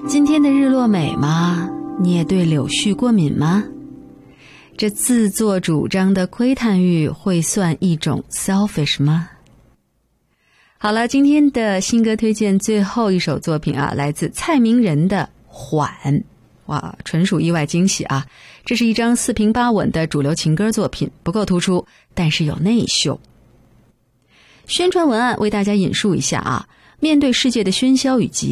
今天的日落美吗？你也对柳絮过敏吗？这自作主张的窥探欲会算一种 selfish 吗？好了，今天的新歌推荐最后一首作品啊，来自蔡明仁的缓。哇，纯属意外惊喜啊！这是一张四平八稳的主流情歌作品，不够突出，但是有内秀。宣传文案为大家引述一下啊，面对世界的喧嚣与疾